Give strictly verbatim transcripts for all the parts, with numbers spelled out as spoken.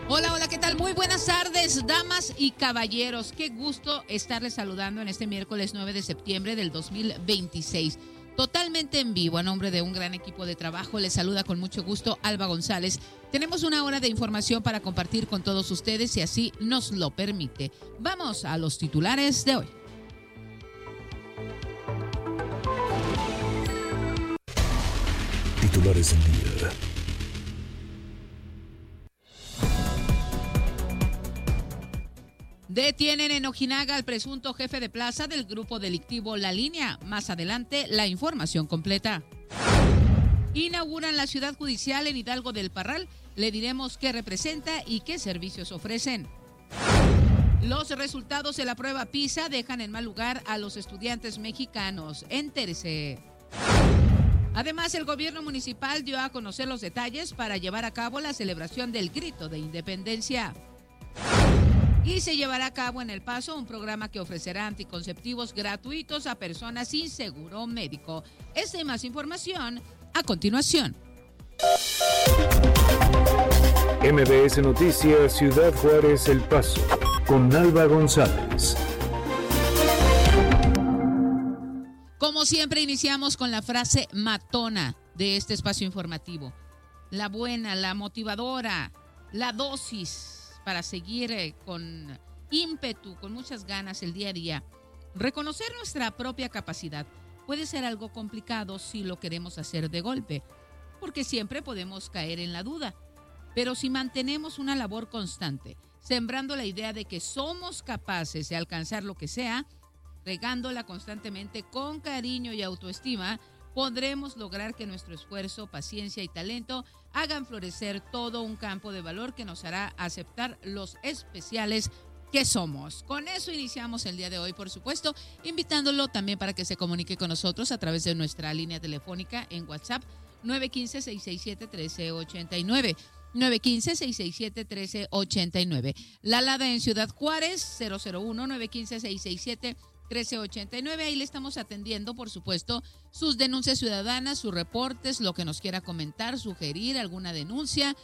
Hola, hola, ¿qué tal? Muy buenas tardes, damas y caballeros. Qué gusto estarles saludando en este miércoles nueve de septiembre del dos mil veintiséis. Totalmente en vivo, a nombre de un gran equipo de trabajo, les saluda con mucho gusto Alba González. Tenemos una hora de información para compartir con todos ustedes, si así nos lo permite. Vamos a los titulares de hoy. Titulares del día. Detienen en Ojinaga al presunto jefe de plaza del grupo delictivo La Línea. Más adelante, la información completa. Inauguran la ciudad judicial en Hidalgo del Parral. Le diremos qué representa y qué servicios ofrecen. Los resultados de la prueba PISA dejan en mal lugar a los estudiantes mexicanos. Entérese. Además, el gobierno municipal dio a conocer los detalles para llevar a cabo la celebración del Grito de Independencia. Y se llevará a cabo en El Paso un programa que ofrecerá anticonceptivos gratuitos a personas sin seguro médico. Esta y más información a continuación. M B S Noticias, Ciudad Juárez, El Paso, con Alba González. Como siempre, iniciamos con la frase matona de este espacio informativo. La buena, la motivadora, la dosis para seguir eh, con ímpetu, con muchas ganas el día a día. Reconocer nuestra propia capacidad puede ser algo complicado si lo queremos hacer de golpe, porque siempre podemos caer en la duda. Pero si mantenemos una labor constante, sembrando la idea de que somos capaces de alcanzar lo que sea, regándola constantemente con cariño y autoestima, podremos lograr que nuestro esfuerzo, paciencia y talento hagan florecer todo un campo de valor que nos hará aceptar los especiales que somos. Con eso iniciamos el día de hoy, por supuesto, invitándolo también para que se comunique con nosotros a través de nuestra línea telefónica en WhatsApp nueve uno cinco, seis seis siete, uno tres ocho nueve. nueve uno cinco, seis seis siete, uno tres ocho nueve. La Lada en Ciudad Juárez, cero cero uno, nueve uno cinco, seis seis siete, trece ochenta y nueve. Ahí le estamos atendiendo, por supuesto, sus denuncias ciudadanas, sus reportes, lo que nos quiera comentar, sugerir alguna denuncia,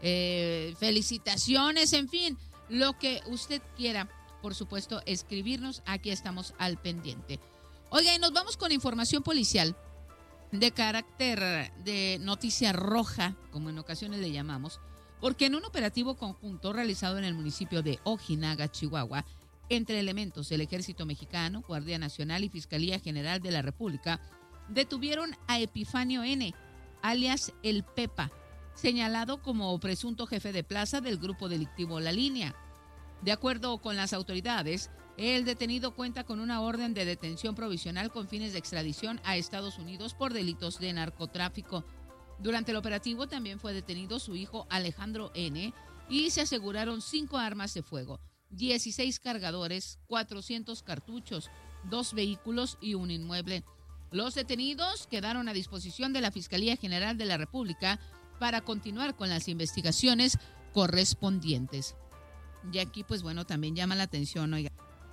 eh, felicitaciones, en fin, lo que usted quiera, por supuesto, escribirnos. Aquí estamos al pendiente. Oiga, y nos vamos con información policial de carácter de noticia roja, como en ocasiones le llamamos, porque en un operativo conjunto realizado en el municipio de Ojinaga, Chihuahua, entre elementos del Ejército Mexicano, Guardia Nacional y Fiscalía General de la República, detuvieron a Epifanio N., alias El Pepa, señalado como presunto jefe de plaza del grupo delictivo La Línea. De acuerdo con las autoridades, el detenido cuenta con una orden de detención provisional con fines de extradición a Estados Unidos por delitos de narcotráfico. Durante el operativo también fue detenido su hijo Alejandro N. y se aseguraron cinco armas de fuego, dieciséis cargadores, cuatrocientos cartuchos, dos vehículos y un inmueble. Los detenidos quedaron a disposición de la Fiscalía General de la República para continuar con las investigaciones correspondientes. Y aquí, pues bueno, también llama la atención, oiga,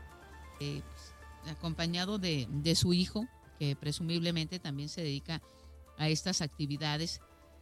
eh, pues, acompañado de, de su hijo, que presumiblemente también se dedica a estas actividades.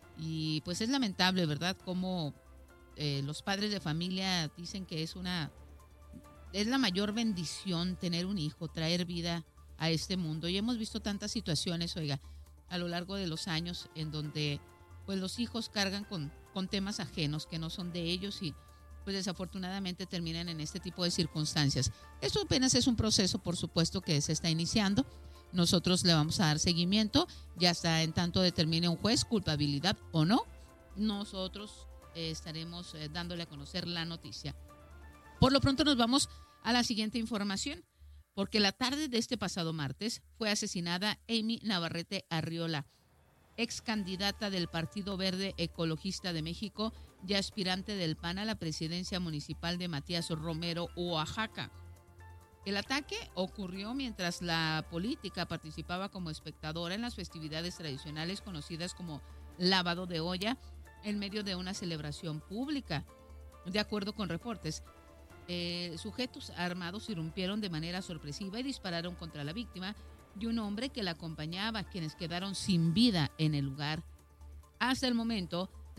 Y pues es lamentable, ¿verdad?, cómo eh, los padres de familia dicen que es una es la mayor bendición tener un hijo, traer vida a este mundo. Y hemos visto tantas situaciones, oiga, a lo largo de los años en donde pues los hijos cargan con, con temas ajenos que no son de ellos y pues desafortunadamente terminan en este tipo de circunstancias. Esto apenas es un proceso, por supuesto, que se está iniciando. Nosotros le vamos a dar seguimiento, ya está, en tanto determine un juez culpabilidad o no, nosotros eh, estaremos eh, dándole a conocer la noticia. Por lo pronto nos vamos a la siguiente información, porque la tarde de este pasado martes fue asesinada Amy Navarrete Arriola, ex candidata del Partido Verde Ecologista de México y aspirante del P A N a la presidencia municipal de Matías Romero, Oaxaca. El ataque ocurrió mientras la política participaba como espectadora en las festividades tradicionales conocidas como lavado de olla en medio de una celebración pública. De acuerdo con reportes, eh, sujetos armados irrumpieron de manera sorpresiva y dispararon contra la víctima y un hombre que la acompañaba, quienes quedaron sin vida en el lugar. Hasta el momento,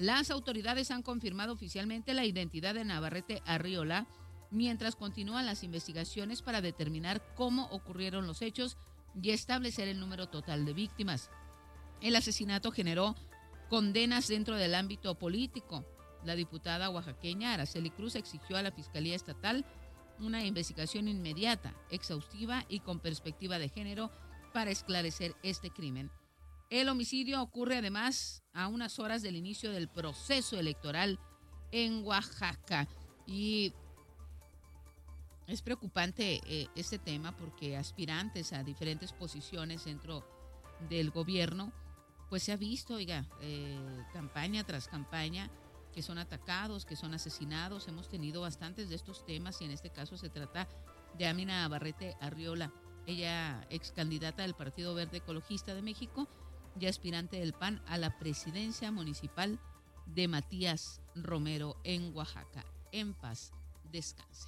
Las autoridades han confirmado oficialmente la identidad de Navarrete Arriola, mientras continúan las investigaciones para determinar cómo ocurrieron los hechos y establecer el número total de víctimas. El asesinato generó condenas dentro del ámbito político. La diputada oaxaqueña Araceli Cruz exigió a la Fiscalía Estatal una investigación inmediata, exhaustiva y con perspectiva de género para esclarecer este crimen. El homicidio ocurre además a unas horas del inicio del proceso electoral en Oaxaca. Y es preocupante eh, este tema porque aspirantes a diferentes posiciones dentro del gobierno, pues se ha visto, oiga, eh, campaña tras campaña, que son atacados, que son asesinados. Hemos tenido bastantes de estos temas y en este caso se trata de Amina Navarrete Arriola, ella ex candidata del Partido Verde Ecologista de México y aspirante del P A N a la presidencia municipal de Matías Romero en Oaxaca. En paz descanse.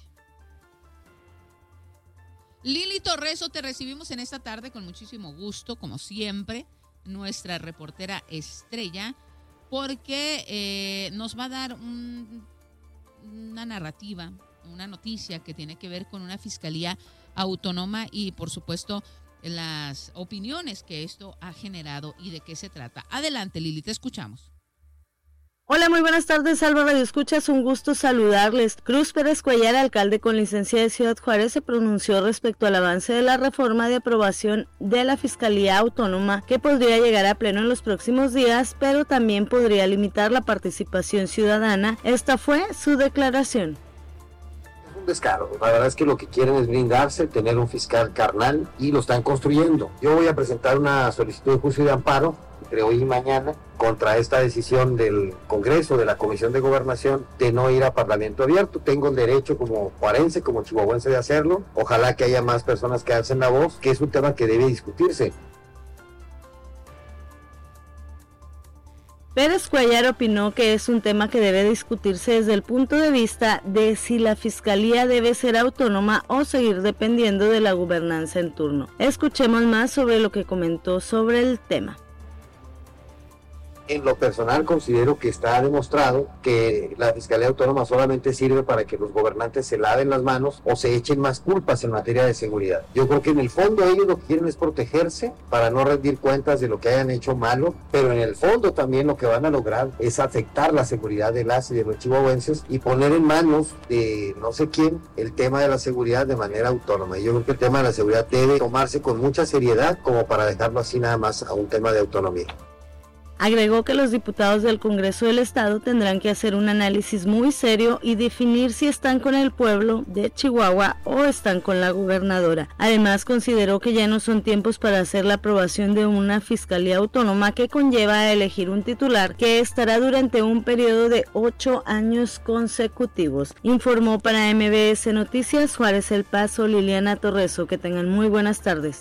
Lili Torreso, te recibimos en esta tarde con muchísimo gusto, como siempre, nuestra reportera estrella, porque eh, nos va a dar un, una narrativa, una noticia que tiene que ver con una fiscalía autónoma y, por supuesto, las opiniones que esto ha generado y de qué se trata. Adelante, Lili, te escuchamos. Hola, muy buenas tardes, Alba Radio Escuchas, un gusto saludarles. Cruz Pérez Cuellar, alcalde con licencia de Ciudad Juárez, se pronunció respecto al avance de la reforma de aprobación de la Fiscalía Autónoma, que podría llegar a pleno en los próximos días, pero también podría limitar la participación ciudadana. Esta fue su declaración. Es un descaro, la verdad es que lo que quieren es blindarse, tener un fiscal carnal y lo están construyendo. Yo voy a presentar una solicitud de juicio de amparo entre hoy y mañana contra esta decisión del Congreso, de la Comisión de Gobernación, de no ir a Parlamento abierto. Tengo el derecho como juarense, como chihuahuense de hacerlo. Ojalá que haya más personas que alcen la voz, que es un tema que debe discutirse. Pérez Cuellar opinó que es un tema que debe discutirse desde el punto de vista de si la Fiscalía debe ser autónoma o seguir dependiendo de la gobernanza en turno. Escuchemos más sobre lo que comentó sobre el tema. En lo personal considero que está demostrado que la Fiscalía Autónoma solamente sirve para que los gobernantes se laven las manos o se echen más culpas en materia de seguridad. Yo creo que en el fondo ellos lo que quieren es protegerse para no rendir cuentas de lo que hayan hecho malo, pero en el fondo también lo que van a lograr es afectar la seguridad de las y de los chihuahuenses y poner en manos de no sé quién el tema de la seguridad de manera autónoma. Y yo creo que el tema de la seguridad debe tomarse con mucha seriedad como para dejarlo así nada más a un tema de autonomía. Agregó que los diputados del Congreso del Estado tendrán que hacer un análisis muy serio y definir si están con el pueblo de Chihuahua o están con la gobernadora. Además, consideró que ya no son tiempos para hacer la aprobación de una fiscalía autónoma que conlleva a elegir un titular que estará durante un periodo de ocho años consecutivos. Informó para M B S Noticias Juárez El Paso, Liliana Torreso. Que tengan muy buenas tardes.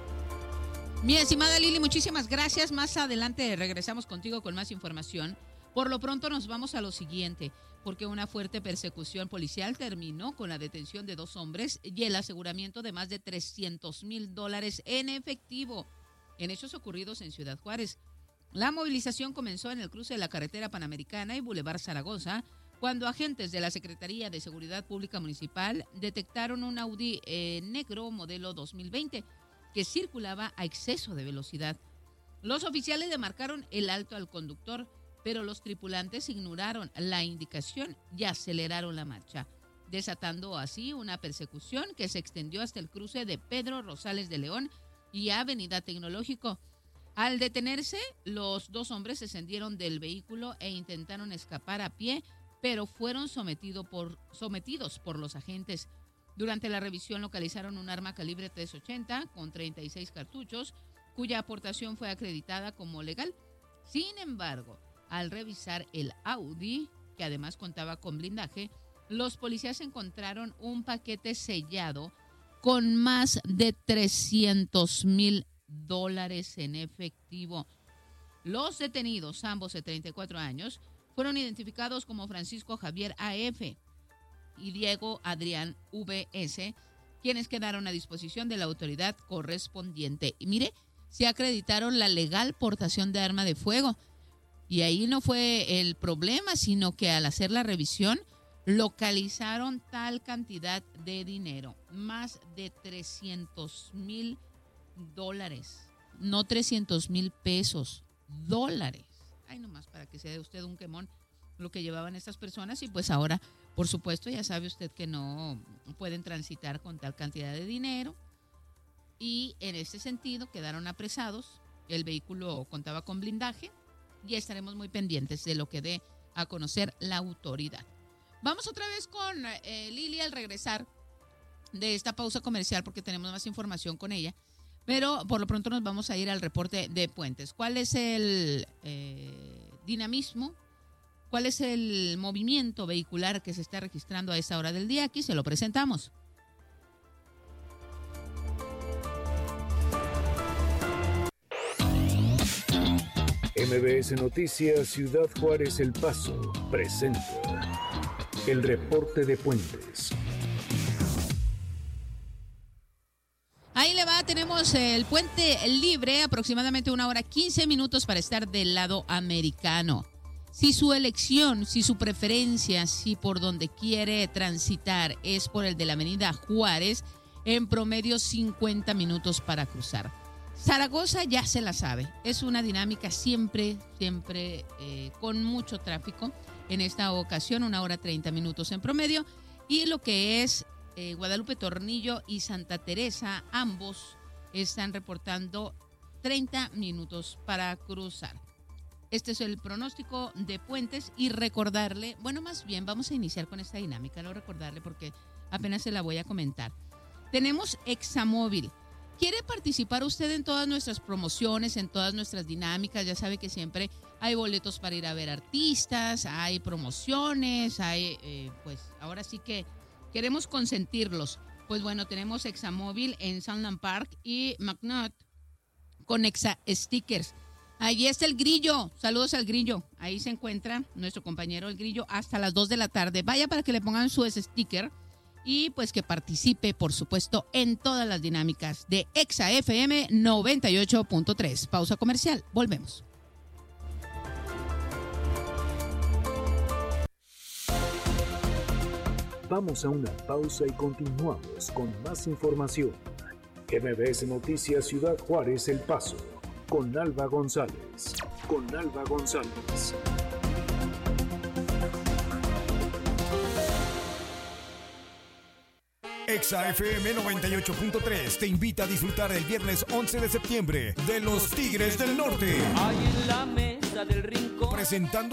Mi estimada Lili, muchísimas gracias. Más adelante regresamos contigo con más información. Por lo pronto nos vamos a lo siguiente, porque una fuerte persecución policial terminó con la detención de dos hombres y el aseguramiento de más de trescientos mil dólares en efectivo en hechos ocurridos en Ciudad Juárez. La movilización comenzó en el cruce de la carretera Panamericana y Boulevard Zaragoza, cuando agentes de la Secretaría de Seguridad Pública Municipal detectaron un Audi eh, negro modelo dos mil veinte, que circulaba a exceso de velocidad. Los oficiales le marcaron el alto al conductor, pero los tripulantes ignoraron la indicación y aceleraron la marcha, desatando así una persecución que se extendió hasta el cruce de Pedro Rosales de León y Avenida Tecnológico. Al detenerse, los dos hombres descendieron del vehículo e intentaron escapar a pie, pero fueron sometido por, sometidos por los agentes. Durante la revisión localizaron un arma calibre tres ochenta con treinta y seis cartuchos, cuya aportación fue acreditada como legal. Sin embargo, al revisar el Audi, que además contaba con blindaje, los policías encontraron un paquete sellado con más de trescientos mil dólares en efectivo. Los detenidos, ambos de treinta y cuatro años, fueron identificados como Francisco Javier A F y Diego Adrián V S, quienes quedaron a disposición de la autoridad correspondiente. Y mire, se acreditaron la legal portación de arma de fuego. Y ahí no fue el problema, sino que al hacer la revisión localizaron tal cantidad de dinero, más de trescientos mil dólares, no trescientos mil pesos, dólares. Ay, nomás para que se dé usted un quemón lo que llevaban estas personas. Y pues ahora, por supuesto, ya sabe usted que no pueden transitar con tal cantidad de dinero. Y en este sentido quedaron apresados. El vehículo contaba con blindaje y estaremos muy pendientes de lo que dé a conocer la autoridad. Vamos otra vez con eh, Lili al regresar de esta pausa comercial porque tenemos más información con ella. Pero por lo pronto nos vamos a ir al reporte de Puentes. ¿Cuál es el eh, dinamismo? ¿Cuál es el movimiento vehicular que se está registrando a esta hora del día? Aquí se lo presentamos. M B S Noticias Ciudad Juárez El Paso presenta el reporte de Puentes. Ahí le va, tenemos el puente libre, aproximadamente una hora quince minutos para estar del lado americano. Si su elección, si su preferencia, si por donde quiere transitar es por el de la avenida Juárez, en promedio cincuenta minutos para cruzar. Zaragoza ya se la sabe, es una dinámica siempre, siempre eh, con mucho tráfico. En esta ocasión, una hora treinta minutos en promedio. Y lo que es eh, Guadalupe Tornillo y Santa Teresa, ambos están reportando treinta minutos para cruzar. Este es el pronóstico de Puentes y recordarle, bueno, más bien vamos a iniciar con esta dinámica, no recordarle porque apenas se la voy a comentar. Tenemos Examóvil. ¿Quiere participar usted en todas nuestras promociones, en todas nuestras dinámicas? Ya sabe que siempre hay boletos para ir a ver artistas, hay promociones, hay, eh, pues ahora sí que queremos consentirlos. Pues bueno, tenemos Examóvil en Sunland Park y McNutt con Exa Stickers. Ahí está el Grillo, saludos al Grillo, ahí se encuentra nuestro compañero el Grillo hasta las dos de la tarde. Vaya para que le pongan su sticker y pues que participe, por supuesto, en todas las dinámicas de Exa F M noventa y ocho punto tres. Pausa comercial, volvemos. Vamos a una pausa y continuamos con más información. M B S Noticias Ciudad Juárez El Paso. Con Alba González. Con Alba González. Exa F M noventa y ocho punto tres te invita a disfrutar el viernes once de septiembre de los Tigres del Norte. Ahí en la mesa del rincón. Presentando